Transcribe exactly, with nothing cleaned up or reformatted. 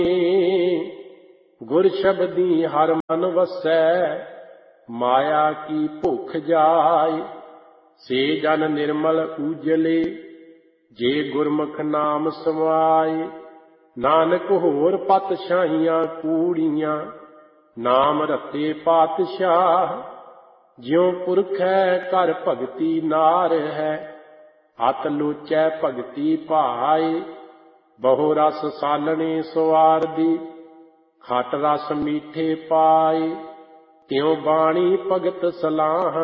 गुर शब्दी हर मन वसै, माया की भुख जाय। से जन निर्मल उजले, जे गुरमुख नाम समाय। नानक होर पातशाहियां कूड़ियां, नाम रते पातशाह। ज्यों पुरख है कर भगति नार है, अत लोचै भगति भाए। बहु रस सालने सुआरदी, खट रस मीठे पाए। त्यों बाणी भगत सलाह,